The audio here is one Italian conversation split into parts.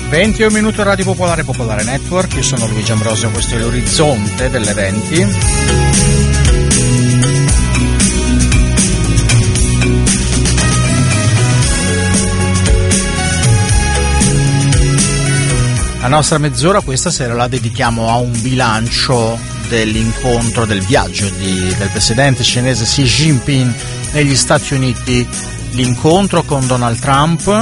21 minuti Radio Popolare, Popolare Network. Io sono Luigi Ambrosio, questo è l'orizzonte delle 20. La nostra mezz'ora questa sera la dedichiamo a un bilancio dell'incontro, del viaggio del presidente cinese Xi Jinping negli Stati Uniti, l'incontro con Donald Trump.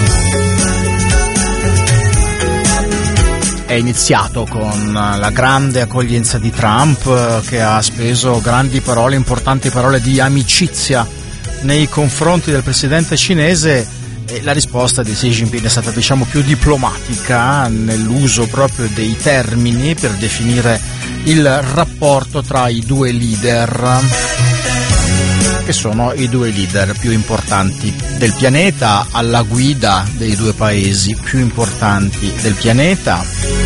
È iniziato con la grande accoglienza di Trump, che ha speso grandi parole, importanti parole di amicizia nei confronti del presidente cinese, e la risposta di Xi Jinping è stata, diciamo, più diplomatica nell'uso proprio dei termini per definire il rapporto tra i due leader, che sono i due leader più importanti del pianeta, alla guida dei due paesi più importanti del pianeta.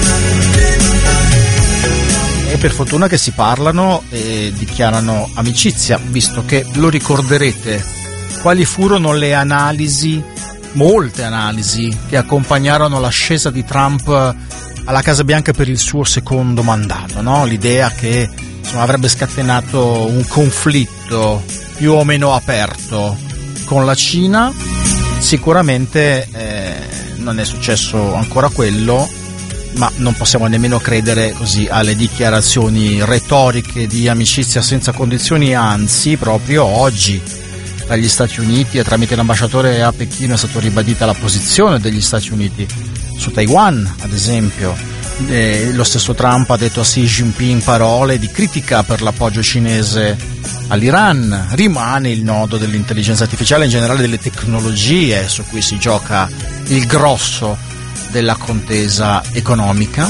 E per fortuna che si parlano e dichiarano amicizia, visto che, lo ricorderete, quali furono le analisi, molte analisi, che accompagnarono l'ascesa di Trump alla Casa Bianca per il suo secondo mandato, no? L'idea che, insomma, avrebbe scatenato un conflitto più o meno aperto con la Cina. Sicuramente non è successo ancora quello, ma non possiamo nemmeno credere così alle dichiarazioni retoriche di amicizia senza condizioni, anzi proprio oggi dagli Stati Uniti e tramite l'ambasciatore a Pechino è stata ribadita la posizione degli Stati Uniti su Taiwan, ad esempio. Lo stesso Trump ha detto a Xi Jinping parole di critica per l'appoggio cinese all'Iran. Rimane il nodo dell'intelligenza artificiale, in generale delle tecnologie, su cui si gioca il grosso della contesa economica.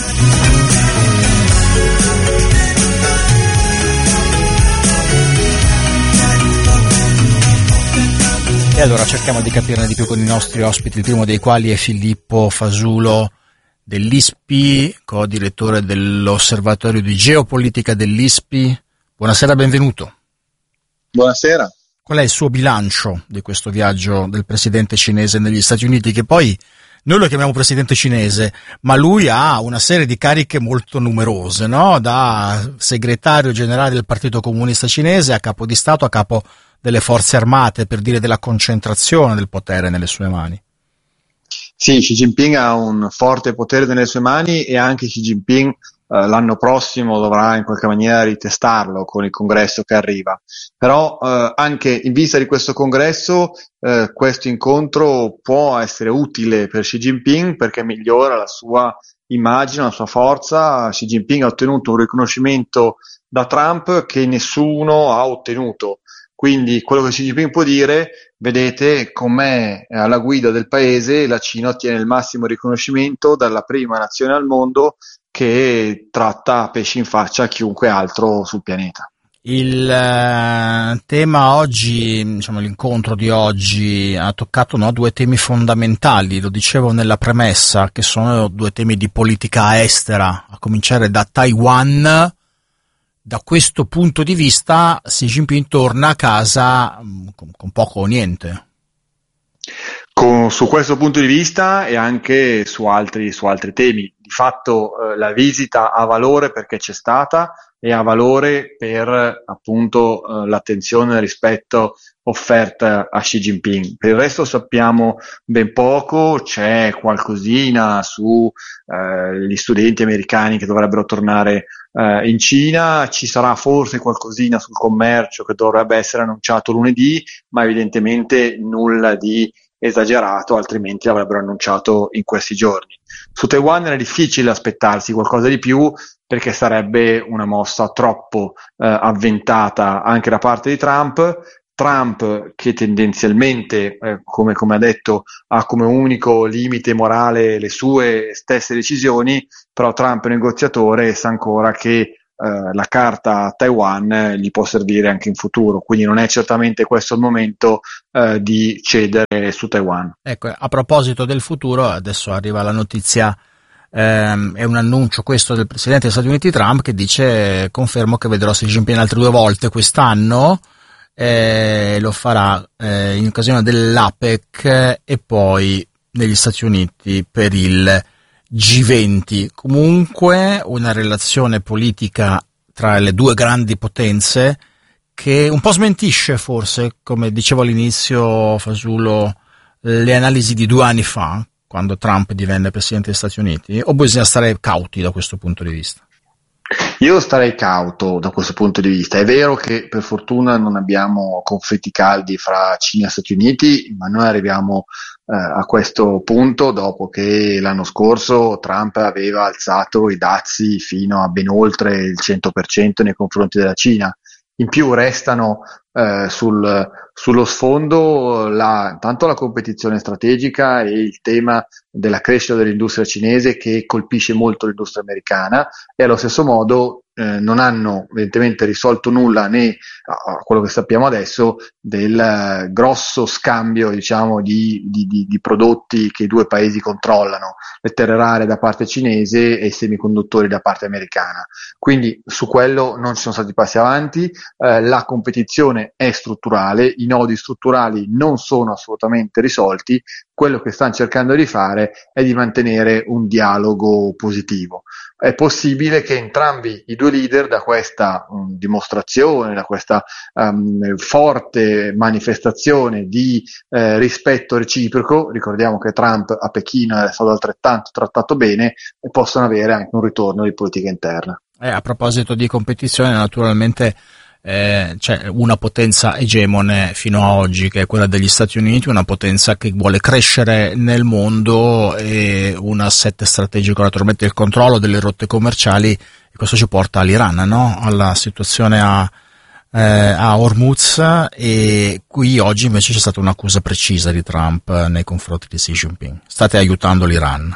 E allora cerchiamo di capirne di più con i nostri ospiti, il primo dei quali è Filippo Fasulo dell'ISPI, co-direttore dell'Osservatorio di Geopolitica dell'ISPI. Buonasera, benvenuto. Buonasera. Qual è il suo bilancio di questo viaggio del presidente cinese negli Stati Uniti, che poi noi lo chiamiamo presidente cinese, ma lui ha una serie di cariche molto numerose, no? Da segretario generale del Partito Comunista Cinese a capo di Stato, a capo delle forze armate, per dire della concentrazione del potere nelle sue mani. Sì, Xi Jinping ha un forte potere nelle sue mani, e anche Xi Jinping l'anno prossimo dovrà in qualche maniera ritestarlo con il congresso che arriva. Però anche in vista di questo congresso, questo incontro può essere utile per Xi Jinping, perché migliora la sua immagine, la sua forza. Xi Jinping ha ottenuto un riconoscimento da Trump che nessuno ha ottenuto. Quindi quello che Xi Jinping può dire: vedete, con me alla guida del paese la Cina ottiene il massimo riconoscimento dalla prima nazione al mondo che tratta pesci in faccia a chiunque altro sul pianeta. Il tema oggi, diciamo l'incontro di oggi, ha toccato, no, due temi fondamentali, lo dicevo nella premessa, che sono due temi di politica estera, a cominciare da Taiwan. Da questo punto di vista Xi Jinping torna a casa con poco o niente. Su questo punto di vista e anche su altri temi. Di fatto la visita ha valore perché c'è stata, e ha valore per appunto l'attenzione e il rispetto offerta a Xi Jinping. Per il resto sappiamo ben poco. C'è qualcosina su gli studenti americani che dovrebbero tornare in Cina, ci sarà forse qualcosina sul commercio che dovrebbe essere annunciato lunedì, ma evidentemente nulla di esagerato, altrimenti l'avrebbero annunciato in questi giorni. Su Taiwan era difficile aspettarsi qualcosa di più, perché sarebbe una mossa troppo avventata anche da parte di Trump, che tendenzialmente, come ha detto, ha come unico limite morale le sue stesse decisioni, però Trump è un negoziatore e sa ancora che la carta Taiwan gli può servire anche in futuro, quindi non è certamente questo il momento di cedere su Taiwan. Ecco, a proposito del futuro, adesso arriva la notizia, è un annuncio questo del presidente degli Stati Uniti Trump, che dice: confermo che vedrò Xi Jinping altre 2 volte quest'anno. Lo farà in occasione dell'APEC e poi negli Stati Uniti per il G20, comunque una relazione politica tra le due grandi potenze che un po' smentisce forse, come dicevo all'inizio Fasulo, le analisi di 2 anni fa, quando Trump divenne Presidente degli Stati Uniti, o bisogna stare cauti da questo punto di vista? Io starei cauto da questo punto di vista. È vero che per fortuna non abbiamo conflitti caldi fra Cina e Stati Uniti, ma noi arriviamo a questo punto dopo che l'anno scorso Trump aveva alzato i dazi fino a ben oltre il 100% nei confronti della Cina. In più restano sullo sfondo tanto la competizione strategica e il tema della crescita dell'industria cinese che colpisce molto l'industria americana, e allo stesso modo non hanno evidentemente risolto nulla né a quello che sappiamo adesso del grosso scambio, diciamo, di prodotti che i due paesi controllano, le terre rare da parte cinese e i semiconduttori da parte americana. Quindi su quello non ci sono stati passi avanti, la competizione è strutturale, i nodi strutturali non sono assolutamente risolti, quello che stanno cercando di fare è di mantenere un dialogo positivo. È possibile che entrambi i due leader da questa dimostrazione, da questa forte manifestazione di rispetto reciproco, ricordiamo che Trump a Pechino è stato altrettanto trattato bene, e possono avere anche un ritorno di politica interna. A proposito di competizione, naturalmente c'è una potenza egemone fino a oggi, che è quella degli Stati Uniti, una potenza che vuole crescere nel mondo, e un asset strategico naturalmente il controllo delle rotte commerciali, e questo ci porta all'Iran, no? Alla situazione a Hormuz, e qui oggi invece c'è stata un'accusa precisa di Trump nei confronti di Xi Jinping: state aiutando l'Iran.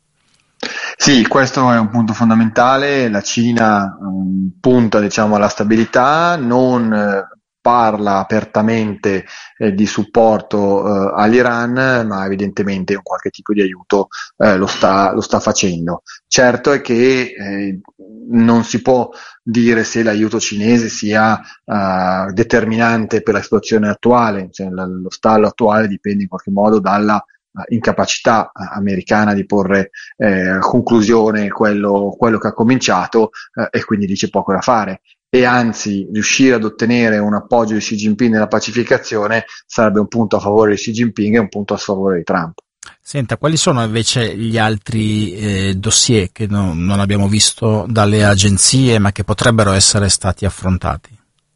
Sì, questo è un punto fondamentale. La Cina punta, diciamo, alla stabilità, non parla apertamente di supporto all'Iran, ma evidentemente un qualche tipo di aiuto lo sta facendo. Certo è che non si può dire se l'aiuto cinese sia determinante per la situazione attuale, cioè lo stallo attuale dipende in qualche modo dalla incapacità americana di porre a conclusione quello che ha cominciato, e quindi lì c'è poco da fare, e anzi riuscire ad ottenere un appoggio di Xi Jinping nella pacificazione sarebbe un punto a favore di Xi Jinping e un punto a sfavore di Trump. Senta, quali sono invece gli altri dossier che non abbiamo visto dalle agenzie ma che potrebbero essere stati affrontati?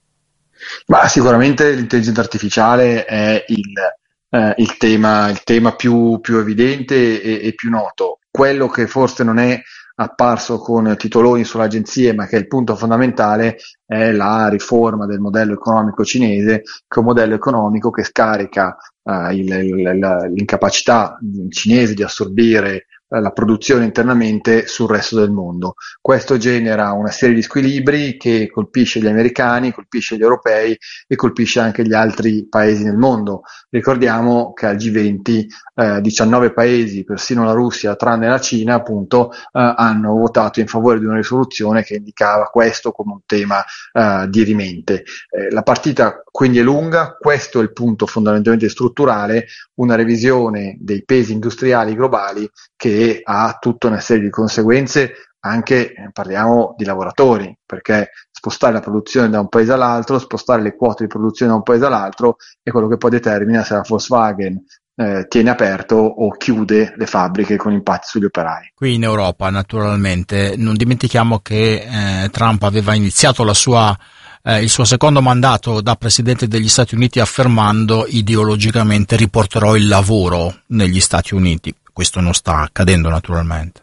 Ma sicuramente l'intelligenza artificiale è il tema più evidente e più noto. Quello che forse non è apparso con titoloni sulle agenzie, ma che è il punto fondamentale, è la riforma del modello economico cinese, che è un modello economico che scarica l'incapacità cinese di assorbire la produzione internamente sul resto del mondo. Questo genera una serie di squilibri che colpisce gli americani, colpisce gli europei e colpisce anche gli altri paesi nel mondo. Ricordiamo che al G20 19 paesi, persino la Russia, tranne la Cina, appunto, hanno votato in favore di una risoluzione che indicava questo come un tema dirimente. La partita quindi è lunga, questo è il punto fondamentalmente strutturale, una revisione dei pesi industriali globali che ha tutta una serie di conseguenze, anche parliamo di lavoratori, perché spostare la produzione da un paese all'altro, spostare le quote di produzione da un paese all'altro è quello che poi determina se la Volkswagen tiene aperto o chiude le fabbriche, con impatti sugli operai. Qui in Europa, naturalmente, non dimentichiamo che Trump aveva iniziato il suo secondo mandato da Presidente degli Stati Uniti affermando ideologicamente: riporterò il lavoro negli Stati Uniti. Questo non sta accadendo, naturalmente.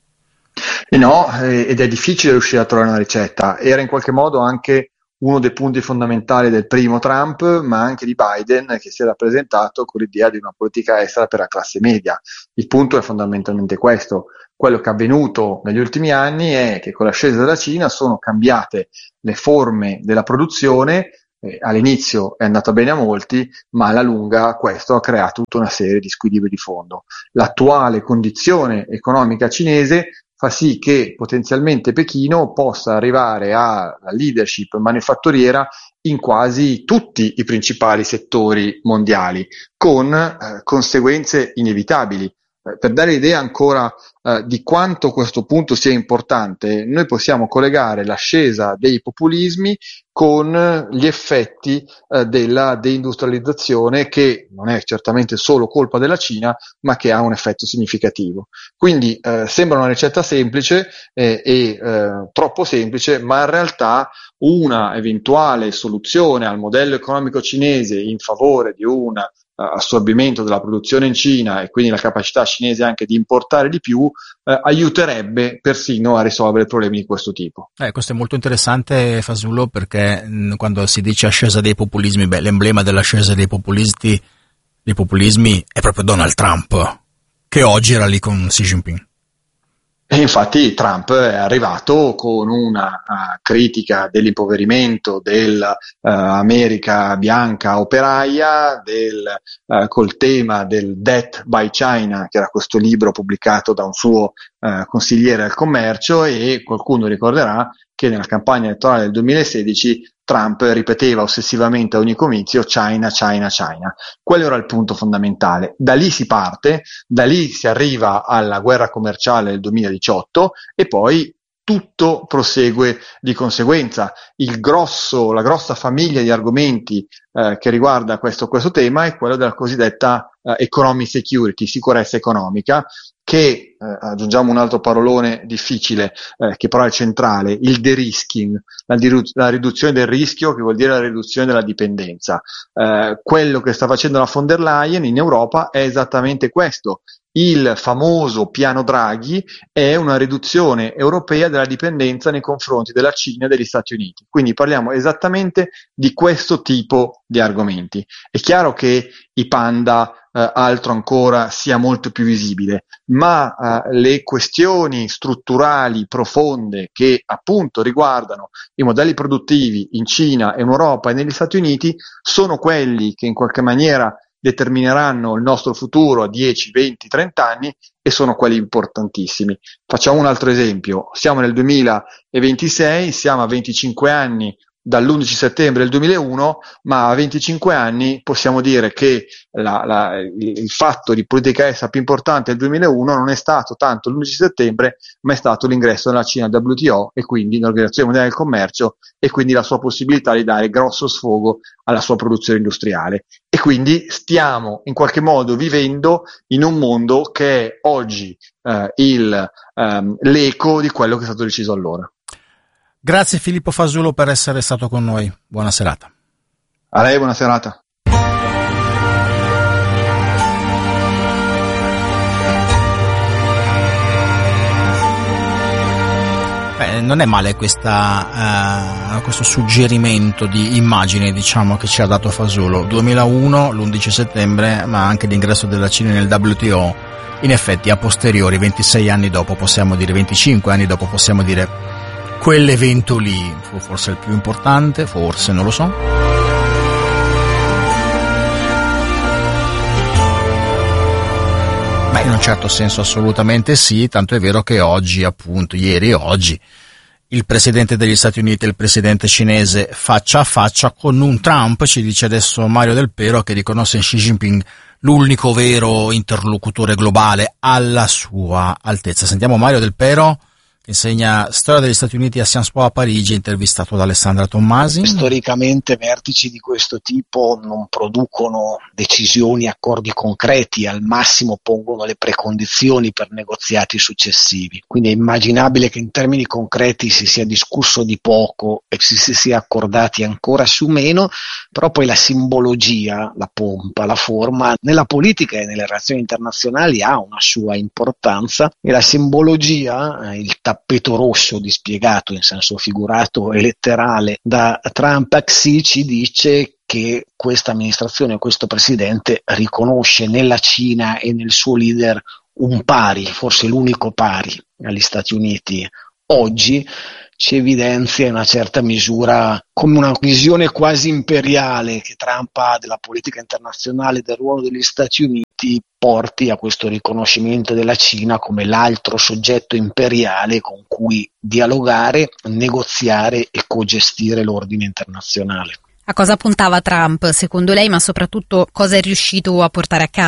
E no, ed è difficile riuscire a trovare una ricetta. Era in qualche modo anche uno dei punti fondamentali del primo Trump, ma anche di Biden, che si era presentato con l'idea di una politica estera per la classe media. Il punto è fondamentalmente questo. Quello che è avvenuto negli ultimi anni è che con l'ascesa della Cina sono cambiate le forme della produzione. All'inizio è andata bene a molti, ma alla lunga questo ha creato tutta una serie di squilibri di fondo. L'attuale condizione economica cinese fa sì che potenzialmente Pechino possa arrivare alla leadership manifatturiera in quasi tutti i principali settori mondiali, con conseguenze inevitabili. Per dare l'idea ancora di quanto questo punto sia importante, noi possiamo collegare l'ascesa dei populismi con gli effetti della deindustrializzazione, che non è certamente solo colpa della Cina, ma che ha un effetto significativo. Quindi sembra una ricetta semplice e troppo semplice, ma in realtà una eventuale soluzione al modello economico cinese in favore di un assorbimento della produzione in Cina e quindi la capacità cinese anche di importare di più aiuterebbe persino a risolvere problemi di questo tipo. Questo è molto interessante, Fasullo, perché quando si dice ascesa dei populismi, l'emblema dell'ascesa dei populismi è proprio Donald Trump, che oggi era lì con Xi Jinping. E infatti Trump è arrivato con una critica dell'impoverimento dell'America bianca operaia, col tema del Death by China, che era questo libro pubblicato da un suo consigliere al commercio, e qualcuno ricorderà che nella campagna elettorale del 2016 Trump ripeteva ossessivamente a ogni comizio China, China, China. Quello era il punto fondamentale. Da lì si parte, da lì si arriva alla guerra commerciale del 2018 e poi tutto prosegue di conseguenza. La grossa famiglia di argomenti che riguarda questo tema è quello della cosiddetta economic security, sicurezza economica, che aggiungiamo un altro parolone difficile che però è centrale, il de-risking, la riduzione del rischio, che vuol dire la riduzione della dipendenza. Quello che sta facendo la von der Leyen in Europa è esattamente questo. Il famoso piano Draghi è una riduzione europea della dipendenza nei confronti della Cina e degli Stati Uniti. Quindi parliamo esattamente di questo tipo di argomenti. È chiaro che i panda altro ancora sia molto più visibile, ma le questioni strutturali profonde che appunto riguardano i modelli produttivi in Cina, in Europa e negli Stati Uniti sono quelli che in qualche maniera determineranno il nostro futuro a 10, 20, 30 anni e sono quelli importantissimi. Facciamo un altro esempio, siamo nel 2026, siamo a 25 anni dall'11 settembre del 2001, ma a 25 anni possiamo dire che il fatto di politica estera più importante del 2001 non è stato tanto l'11 settembre, ma è stato l'ingresso della Cina al WTO e quindi l'Organizzazione Mondiale del Commercio, e quindi la sua possibilità di dare grosso sfogo alla sua produzione industriale. E quindi stiamo in qualche modo vivendo in un mondo che è oggi l'eco di quello che è stato deciso allora. Grazie Filippo Fasullo per essere stato con noi. Buona serata. A lei, buona serata. Non è male questo suggerimento di immagine, diciamo, che ci ha dato Fasullo. 2001, l'11 settembre, ma anche l'ingresso della Cina nel WTO. In effetti, a posteriori, 26 anni dopo, possiamo dire 25 anni dopo, possiamo dire quell'evento lì fu forse il più importante, forse, non lo so. Beh, in un certo senso assolutamente sì, tanto è vero che oggi, appunto, ieri e oggi, il presidente degli Stati Uniti e il presidente cinese faccia a faccia con un Trump, ci dice adesso Mario Del Pero, che riconosce in Xi Jinping l'unico vero interlocutore globale alla sua altezza. Sentiamo Mario Del Pero, che insegna storia degli Stati Uniti a Sciences Po a Parigi, intervistato da Alessandra Tommasi. Storicamente vertici di questo tipo non producono decisioni, accordi concreti, al massimo pongono le precondizioni per negoziati successivi. Quindi è immaginabile che in termini concreti si sia discusso di poco e si sia accordati ancora su meno, però poi la simbologia, la pompa, la forma nella politica e nelle relazioni internazionali ha una sua importanza, e la simbologia, il tappeto rosso dispiegato in senso figurato e letterale da Trump a Xi, ci dice che questa amministrazione, questo presidente riconosce nella Cina e nel suo leader un pari, forse l'unico pari agli Stati Uniti. Oggi ci evidenzia in una certa misura come una visione quasi imperiale che Trump ha della politica internazionale, del ruolo degli Stati Uniti, porti a questo riconoscimento della Cina come l'altro soggetto imperiale con cui dialogare, negoziare e cogestire l'ordine internazionale. A cosa puntava Trump, secondo lei, ma soprattutto cosa è riuscito a portare a casa?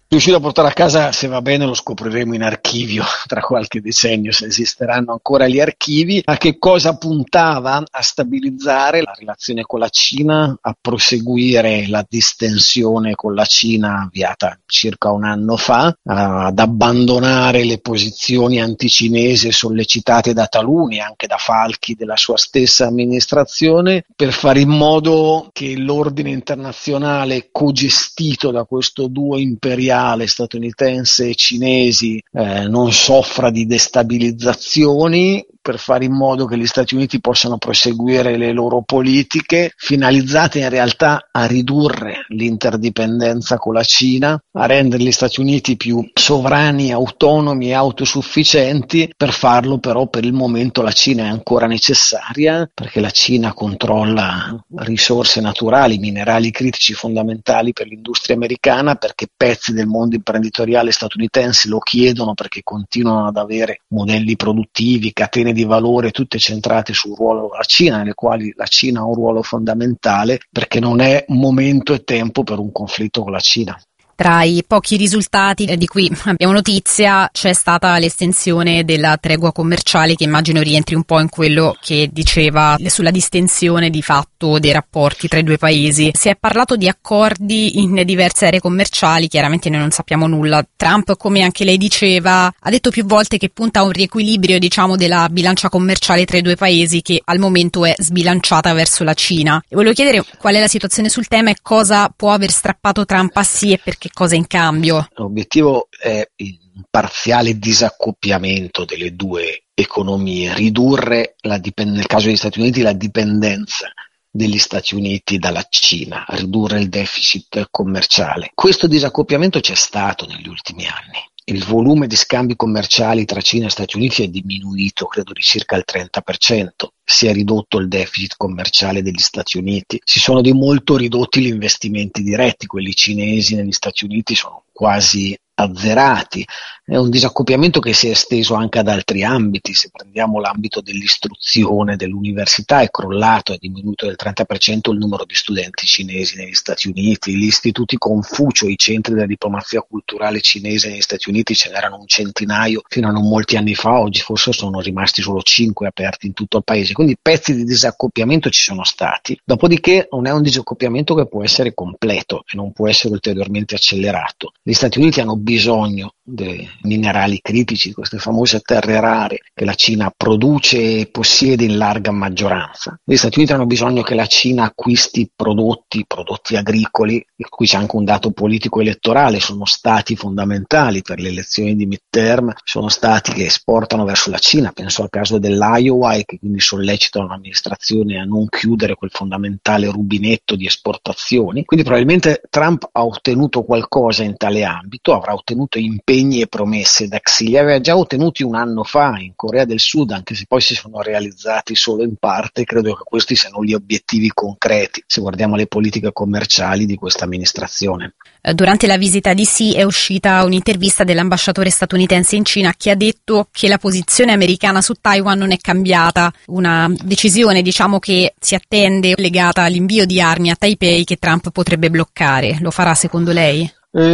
Riuscito a portare a casa, se va bene lo scopriremo in archivio tra qualche decennio, se esisteranno ancora gli archivi. A che cosa puntava? A stabilizzare la relazione con la Cina, a proseguire la distensione con la Cina avviata circa un anno fa, ad abbandonare le posizioni anticinesi sollecitate da taluni, anche da falchi della sua stessa amministrazione, per fare in modo che l'ordine internazionale cogestito da questo duo imperiale statunitense e cinesi non soffra di destabilizzazioni, per fare in modo che gli Stati Uniti possano proseguire le loro politiche finalizzate in realtà a ridurre l'interdipendenza con la Cina, a rendere gli Stati Uniti più sovrani, autonomi e autosufficienti. Per farlo però per il momento la Cina è ancora necessaria, perché la Cina controlla risorse naturali, minerali critici fondamentali per l'industria americana, perché pezzi del mondo imprenditoriale statunitense lo chiedono, perché continuano ad avere modelli produttivi, catene di valore tutte centrate sul ruolo della Cina, nelle quali la Cina ha un ruolo fondamentale, perché non è momento e tempo per un conflitto con la Cina. Tra i pochi risultati di cui abbiamo notizia c'è stata l'estensione della tregua commerciale, che immagino rientri un po' in quello che diceva sulla distensione di fatto dei rapporti tra i due paesi. Si è parlato di accordi in diverse aree commerciali, chiaramente noi non sappiamo nulla. Trump, come anche lei diceva, ha detto più volte che punta a un riequilibrio, della bilancia commerciale tra i due paesi, che al momento è sbilanciata verso la Cina. E volevo chiedere qual è la situazione sul tema e cosa può aver strappato Trump a sì e perché cosa in cambio. L'obiettivo è un parziale disaccoppiamento delle due economie, ridurre nel caso degli Stati Uniti la dipendenza degli Stati Uniti dalla Cina, ridurre il deficit commerciale. Questo disaccoppiamento c'è stato negli ultimi anni. Il volume di scambi commerciali tra Cina e Stati Uniti è diminuito, credo di circa il 30%. Si è ridotto il deficit commerciale degli Stati Uniti, si sono di molto ridotti gli investimenti diretti, quelli cinesi negli Stati Uniti sono quasi azzerati. È un disaccoppiamento che si è esteso anche ad altri ambiti. Se prendiamo l'ambito dell'istruzione, dell'università, è crollato, è diminuito del 30% il numero di studenti cinesi negli Stati Uniti. Gli istituti Confucio, i centri della diplomazia culturale cinese negli Stati Uniti, ce n'erano un centinaio fino a non molti anni fa, oggi forse sono rimasti solo 5 aperti in tutto il paese. Quindi pezzi di disaccoppiamento ci sono stati. Dopodiché non è un disaccoppiamento che può essere completo e non può essere ulteriormente accelerato. Gli Stati Uniti hanno bisogno dei minerali critici, di queste famose terre rare che la Cina produce e possiede in larga maggioranza. Gli Stati Uniti hanno bisogno che la Cina acquisti prodotti agricoli, e qui c'è anche un dato politico elettorale, sono stati fondamentali per le elezioni di midterm, sono stati che esportano verso la Cina, penso al caso dell'Iowa, e che quindi sollecitano l'amministrazione a non chiudere quel fondamentale rubinetto di esportazioni. Quindi probabilmente Trump ha ottenuto qualcosa in tale ambito, avrà ottenuto impegni e promesse da Xi, li aveva già ottenuti un anno fa in Corea del Sud, anche se poi si sono realizzati solo in parte. Credo che questi siano gli obiettivi concreti se guardiamo le politiche commerciali di questa amministrazione. Durante la visita di Xi è uscita un'intervista dell'ambasciatore statunitense in Cina che ha detto che la posizione americana su Taiwan non è cambiata, una decisione che si attende legata all'invio di armi a Taipei che Trump potrebbe bloccare. Lo farà secondo lei?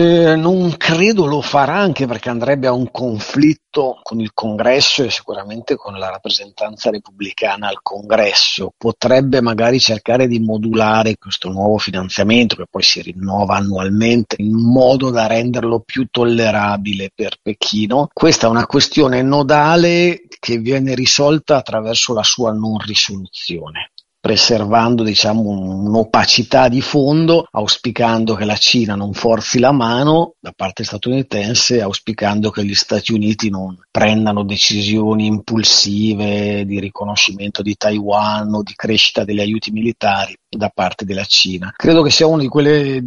Non credo lo farà, anche perché andrebbe a un conflitto con il Congresso e sicuramente con la rappresentanza repubblicana al Congresso. Potrebbe magari cercare di modulare questo nuovo finanziamento, che poi si rinnova annualmente, in modo da renderlo più tollerabile per Pechino. Questa è una questione nodale che viene risolta attraverso la sua non risoluzione, preservando un'opacità di fondo, auspicando che la Cina non forzi la mano da parte statunitense, auspicando che gli Stati Uniti non prendano decisioni impulsive di riconoscimento di Taiwan o di crescita degli aiuti militari da parte della Cina. Credo che sia uno di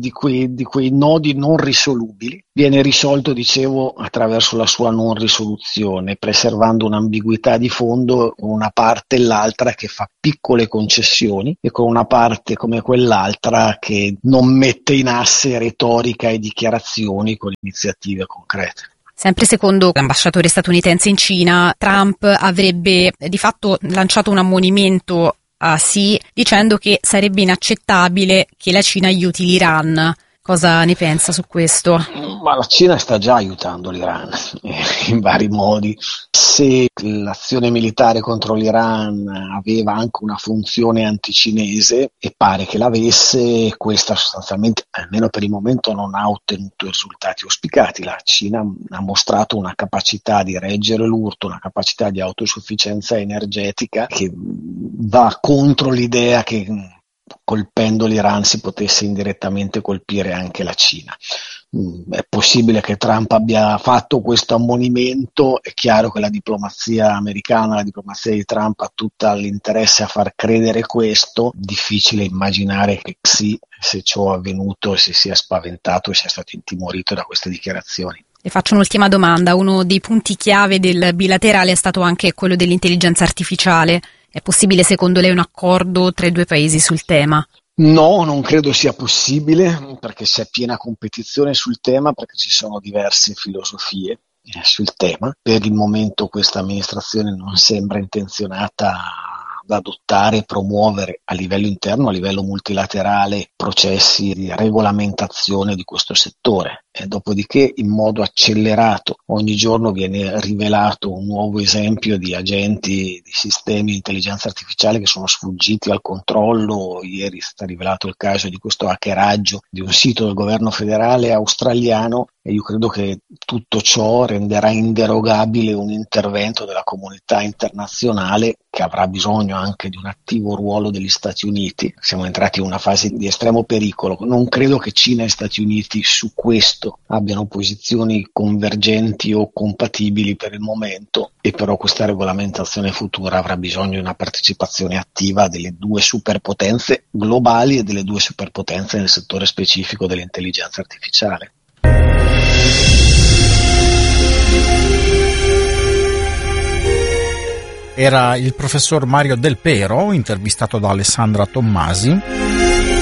quei nodi non risolubili. Viene risolto, attraverso la sua non risoluzione, preservando un'ambiguità di fondo con una parte e l'altra che fa piccole concessioni e con una parte come quell'altra che non mette in asse retorica e dichiarazioni con iniziative concrete. Sempre secondo l'ambasciatore statunitense in Cina, Trump avrebbe di fatto lanciato un ammonimento a Xi dicendo che sarebbe inaccettabile che la Cina aiuti l'Iran. Cosa ne pensa su questo? Ma la Cina sta già aiutando l'Iran in vari modi. Se l'azione militare contro l'Iran aveva anche una funzione anticinese, e pare che l'avesse, questa sostanzialmente, almeno per il momento, non ha ottenuto i risultati auspicati. La Cina ha mostrato una capacità di reggere l'urto, una capacità di autosufficienza energetica che va contro l'idea che colpendo l'Iran si potesse indirettamente colpire anche la Cina. È possibile che Trump abbia fatto questo ammonimento, è chiaro che la diplomazia americana, la diplomazia di Trump ha tutto l'interesse a far credere questo, difficile immaginare che Xi, se ciò è avvenuto, si sia spaventato e sia stato intimorito da queste dichiarazioni. Le faccio un'ultima domanda, uno dei punti chiave del bilaterale è stato anche quello dell'intelligenza artificiale. È possibile secondo lei un accordo tra i due paesi sul tema? No, non credo sia possibile, perché c'è piena competizione sul tema, perché ci sono diverse filosofie sul tema. Per il momento questa amministrazione non sembra intenzionata ad adottare e promuovere a livello interno, a livello multilaterale, processi di regolamentazione di questo settore. E dopodiché, in modo accelerato, ogni giorno viene rivelato un nuovo esempio di agenti di sistemi di intelligenza artificiale che sono sfuggiti al controllo. Ieri è stato rivelato il caso di questo hackeraggio di un sito del governo federale australiano, e io credo che tutto ciò renderà inderogabile un intervento della comunità internazionale, che avrà bisogno anche di un attivo ruolo degli Stati Uniti. Siamo entrati in una fase di estremo pericolo. Non credo che Cina e Stati Uniti su questo abbiano posizioni convergenti o compatibili per il momento, e però questa regolamentazione futura avrà bisogno di una partecipazione attiva delle due superpotenze globali e delle due superpotenze nel settore specifico dell'intelligenza artificiale. Era il professor Mario Del Pero, intervistato da Alessandra Tommasi.